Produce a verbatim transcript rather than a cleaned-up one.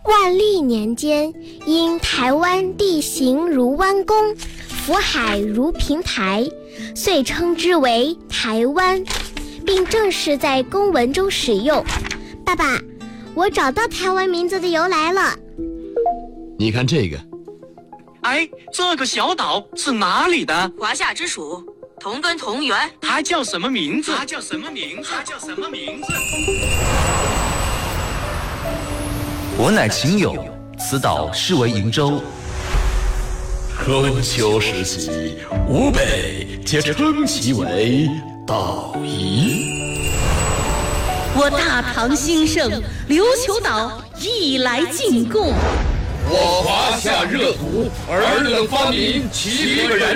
万历年间，因台湾地形如弯弓，福海如平台，遂称之为台湾，并正式在公文中使用。爸爸，我找到台湾名字的由来了。 你看这个， 哎，这个小岛是哪里的？ 华夏之属，同根同源。 它叫什么名字？ 它叫什么名字？它叫什么名字？ 我乃秦友，此岛是为瀛洲。 春秋时期，吾辈皆称其为岛夷。 我大唐兴盛，琉球岛亦来进贡。 我华夏热土，尔等发明，岂可然